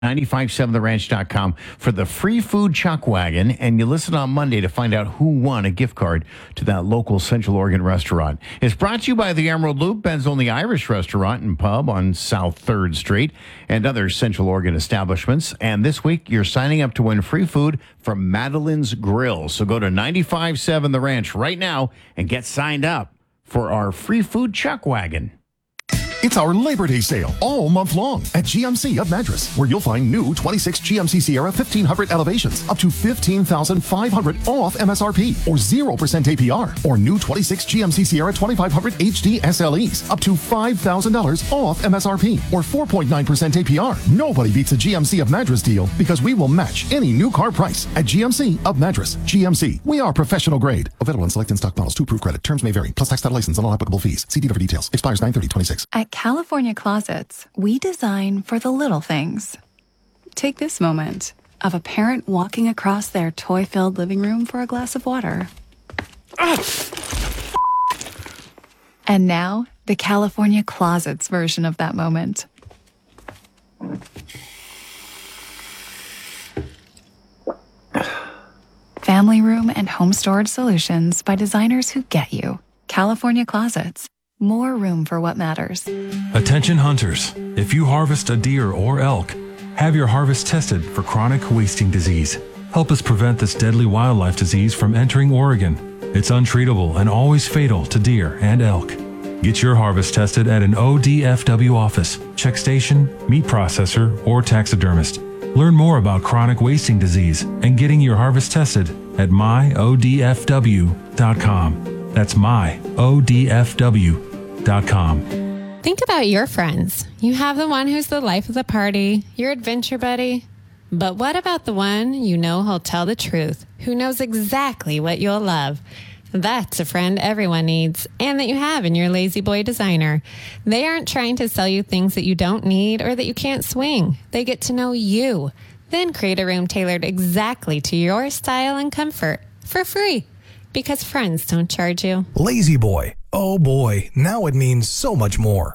957theranch.com for the free food chuck wagon, and you listen on Monday to find out who won a gift card to that local Central Oregon restaurant. It's brought to you by the Emerald Loop, Ben's only Irish restaurant and pub on South 3rd Street, and other Central Oregon establishments. And this week, you're signing up to win free food from Madeline's Grill. So go to 957 The Ranch right now and get signed up for our free food chuck wagon. It's our Labor Day sale all month long at GMC of Madras, where you'll find new 26 GMC Sierra 1500 elevations up to $15,500 off MSRP or 0% APR, or new 26 GMC Sierra 2500 HD SLEs up to $5,000 off MSRP or 4.9% APR. Nobody beats a GMC of Madras deal because we will match any new car price at GMC of Madras. GMC, we are professional grade. Available in select in-stock models to approve credit. Terms may vary. Plus tax title license and all applicable fees. See dealer for details. Expires 9/30/26. At California Closets, we design for the little things. Take this moment of a parent walking across their toy-filled living room for a glass of water. And now, the California Closets version of that moment. Family room and home storage solutions by designers who get you. California Closets. More room for what matters. Attention hunters, if you harvest a deer or elk, have your harvest tested for chronic wasting disease. Help us prevent this deadly wildlife disease from entering Oregon. It's untreatable and always fatal to deer and elk. Get your harvest tested at an ODFW office, check station, meat processor, or taxidermist. Learn more about chronic wasting disease and getting your harvest tested at myodfw.com. That's myodfw.com. Think about your friends. You have the one who's the life of the party, your adventure buddy. But what about the one you know who'll tell the truth, who knows exactly what you'll love? That's a friend everyone needs, and that you have in your Lazy Boy designer. They aren't trying to sell you things that you don't need or that you can't swing. They get to know you, then create a room tailored exactly to your style and comfort for free. Because friends don't charge you. Lazy Boy. Oh boy, now it means so much more.